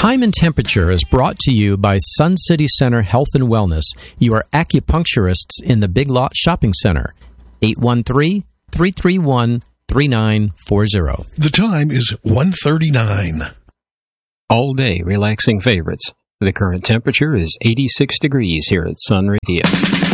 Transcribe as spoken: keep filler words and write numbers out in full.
Time and Temperature is brought to you by Sun City Center Health and Wellness, your acupuncturists in the Big Lot Shopping Center. eight one three, three three one, three nine four zero. The time is one thirty-nine. All day relaxing favorites. The current temperature is eighty-six degrees here at Sun Radio.